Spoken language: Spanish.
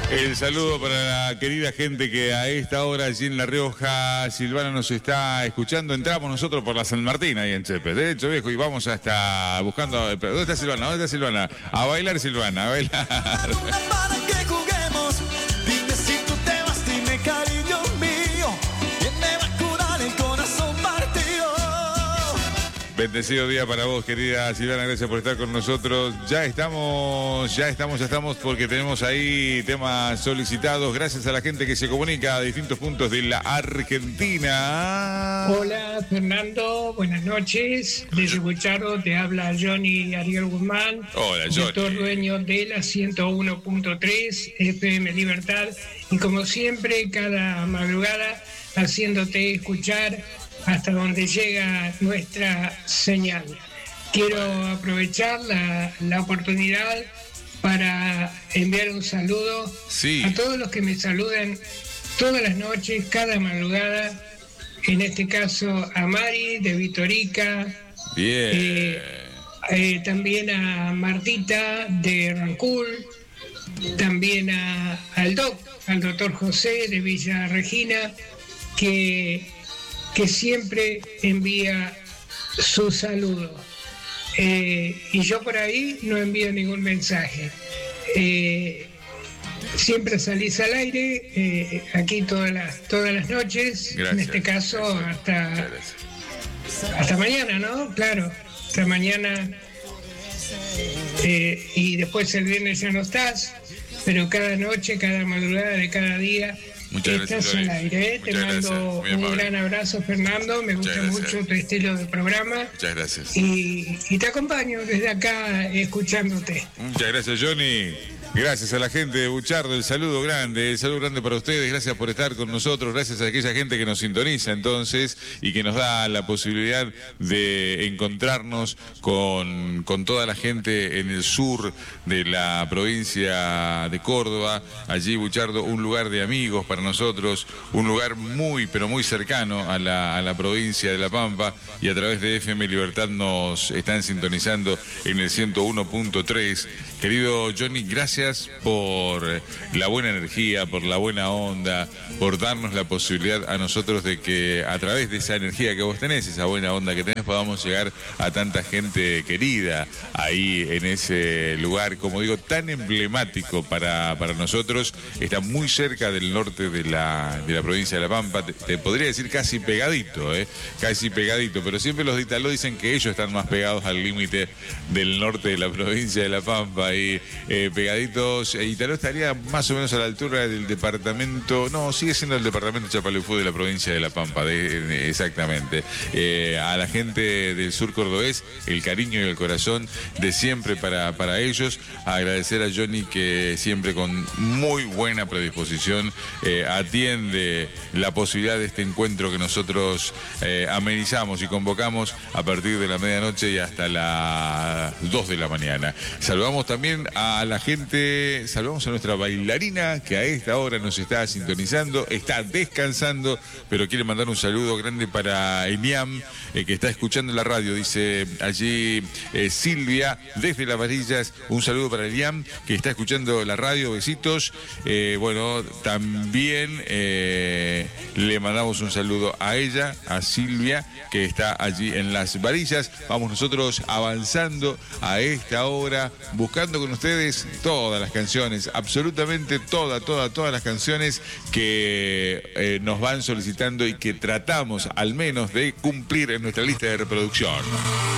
El saludo para la querida gente que a esta hora allí en La Rioja, Silvana nos está escuchando. Entramos nosotros por la San Martín ahí en Chepe. De hecho, viejo, y vamos hasta buscando... ¿Dónde está Silvana? ¿Dónde está Silvana? A bailar, Silvana, a bailar. Para que juguemos, dime si tú te vas, dime cariño mío, ¿quién me va a curar el corazón partido? Bendecido día para vos, querida Silvana, gracias por estar con nosotros. Ya estamos, porque tenemos ahí temas solicitados. Gracias a la gente que se comunica a distintos puntos de la Argentina. Hola Fernando, buenas noches. Desde Buchardo te habla Johnny Ariel Guzmán. Hola, Johnny. Doctor dueño de la 101.3 FM Libertad. Y como siempre, cada madrugada haciéndote escuchar hasta donde llega nuestra señal. Quiero aprovechar la oportunidad para enviar un saludo a todos los que me saludan todas las noches, cada madrugada. En este caso a Mari de Vitorica. Bien. También a Martita de Rancul. También al doctor José de Villa Regina, que siempre envía su saludo. Y yo por ahí no envío ningún mensaje. Siempre salís al aire, aquí todas las noches. Gracias. En este caso hasta mañana, ¿no? Claro, hasta mañana. Y después el viernes ya no estás, pero cada noche, cada madrugada de cada día estás al aire. Te mando un gran abrazo, Fernando. Me gusta mucho tu estilo de programa. Muchas gracias. Y te acompaño desde acá escuchándote. Muchas gracias, Johnny. Gracias a la gente de Buchardo, el saludo grande para ustedes, gracias por estar con nosotros, gracias a aquella gente que nos sintoniza entonces y que nos da la posibilidad de encontrarnos con toda la gente en el sur de la provincia de Córdoba. Allí Buchardo, un lugar de amigos para nosotros, un lugar muy pero muy cercano a la provincia de La Pampa, y a través de FM Libertad nos están sintonizando en el 101.3. Querido Johnny, gracias por la buena energía, por la buena onda, por darnos la posibilidad a nosotros de que a través de esa energía que vos tenés, esa buena onda que tenés, podamos llegar a tanta gente querida ahí en ese lugar, como digo, tan emblemático para nosotros. Está muy cerca del norte de la provincia de La Pampa, te podría decir casi pegadito, pero siempre los de Italó dicen que ellos están más pegados al límite del norte de la provincia de La Pampa. Y pegaditos, Italó estaría más o menos a la altura del departamento, no, sigue siendo el departamento Chapalufú de la provincia de La Pampa, exactamente. A la gente del sur cordobés, el cariño y el corazón de siempre para ellos. Agradecer a Johnny, que siempre con muy buena predisposición atiende la posibilidad de este encuentro que nosotros amenizamos y convocamos a partir de la medianoche y hasta las 2 de la mañana. Saludamos también a la gente, saludamos a nuestra bailarina que a esta hora nos está sintonizando, está descansando, pero quiere mandar un saludo grande para Eniam, que está escuchando la radio. Dice allí Silvia desde Las Varillas, un saludo para Eniam que está escuchando la radio, besitos. Bueno, también le mandamos un saludo a ella, a Silvia, que está allí en Las Varillas. Vamos nosotros avanzando a esta hora, buscando con ustedes todas las canciones, absolutamente todas las canciones que nos van solicitando y que tratamos al menos de cumplir en nuestra lista de reproducción.